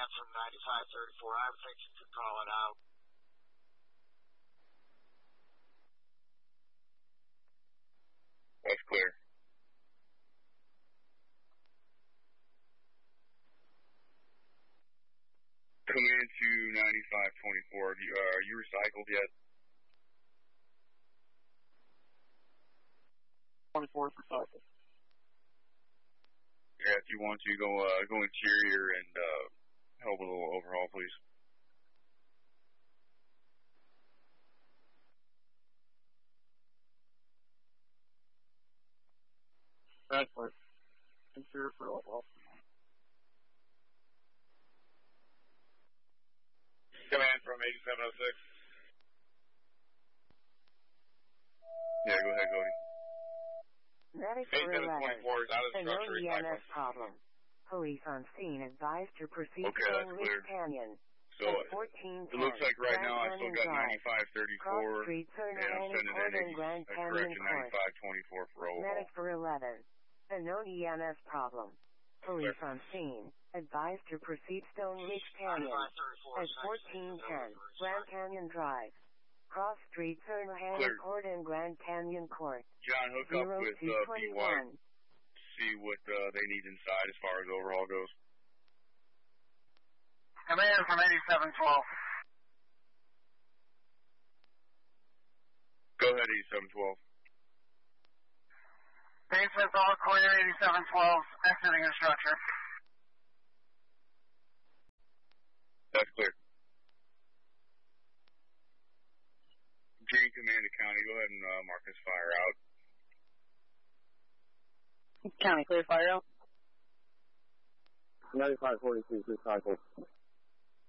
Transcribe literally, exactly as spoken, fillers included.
man from ninety-five thirty-four. I would think you could call it out. That's clear. Command to ninety-five twenty-four. Uh, are you recycled yet? twenty-four for cycle. Yeah, if you want to, go uh, go interior and uh, help with a little overhaul, please. That's what. Interior for overhaul. Command from eighty-seven oh six. Yeah, go ahead, Cody. eighty-seven twenty-four is out of the A known structure. E M S problem. Police on scene advised to proceed Okay, to that's Ridge clear. Canyon. So At fourteen it looks like right now I still got ninety-five thirty-four, Cross Street, and I'm sending in a, Grand a Canyon correction Court. ninety-five twenty-four for overhaul. Medic for eleven. A known E M S problem. Police on scene advised to proceed Stone Ridge Canyon. At fourteen ten, Grand Canyon Drive. Cross Street, Turner Court and Grand Canyon Court. John, hook up with uh, B White. See what uh, they need inside as far as overhaul goes. Command from eighty-seven twelve. Go ahead, eighty-seven twelve. Basements all clear, eighty-seven twelve, exiting the structure. That's clear. Green Command to County, go ahead and uh, mark this fire out. County, clear fire out. ninety-five forty-two, recycle.